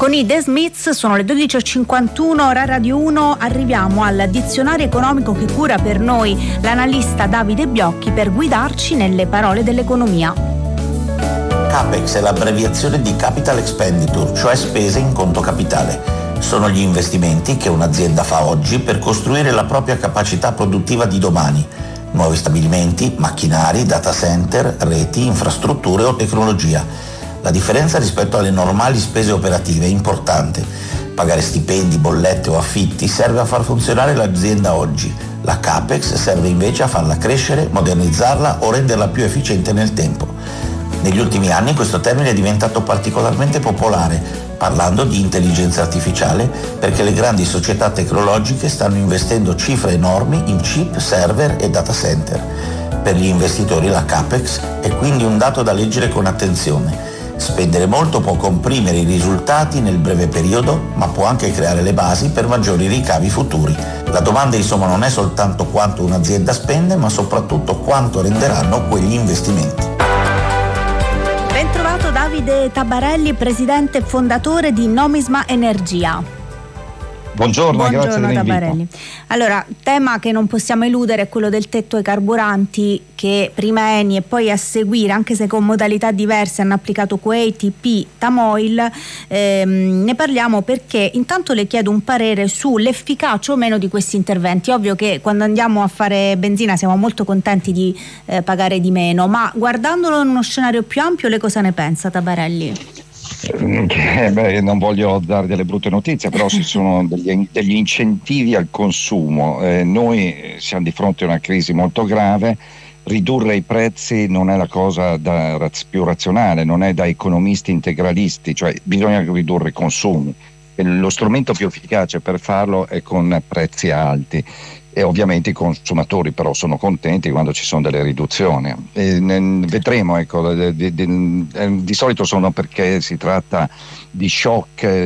Con i The Smiths sono le 12.51, Radio 1, arriviamo al dizionario economico che cura per noi l'analista Davide Biocchi per guidarci nelle parole dell'economia. CAPEX è l'abbreviazione di Capital Expenditure, cioè spese in conto capitale. Sono gli investimenti che un'azienda fa oggi per costruire la propria capacità produttiva di domani. Nuovi stabilimenti, macchinari, data center, reti, infrastrutture o tecnologia. La differenza rispetto alle normali spese operative è importante. Pagare stipendi, bollette o affitti serve a far funzionare l'azienda oggi. La CAPEX serve invece a farla crescere, modernizzarla o renderla più efficiente nel tempo. Negli ultimi anni questo termine è diventato particolarmente popolare, parlando di intelligenza artificiale, perché le grandi società tecnologiche stanno investendo cifre enormi in chip, server e data center. Per gli investitori la CAPEX è quindi un dato da leggere con attenzione. Spendere molto può comprimere i risultati nel breve periodo, ma può anche creare le basi per maggiori ricavi futuri. La domanda insomma non è soltanto quanto un'azienda spende, ma soprattutto quanto renderanno quegli investimenti. Ben trovato Davide Tabarelli, presidente e fondatore di Nomisma Energia. Buongiorno, grazie Tabarelli. Allora, tema che non possiamo eludere è quello del tetto ai carburanti che prima Eni e poi a seguire, anche se con modalità diverse, hanno applicato Kuwait, IP, Tamoil. Ne parliamo perché intanto le chiedo un parere sull'efficacia o meno di questi interventi. Ovvio che quando andiamo a fare benzina siamo molto contenti di pagare di meno, ma guardandolo in uno scenario più ampio, lei cosa ne pensa, Tabarelli? Non voglio dare delle brutte notizie, però ci sono degli incentivi al consumo. Noi siamo di fronte a una crisi molto grave. Ridurre i prezzi non è la cosa più razionale, non è da economisti integralisti, cioè bisogna ridurre i consumi. Lo strumento più efficace per farlo è con prezzi alti. E ovviamente i consumatori però sono contenti quando ci sono delle riduzioni. Vedremo, ecco, di solito sono perché si tratta di shock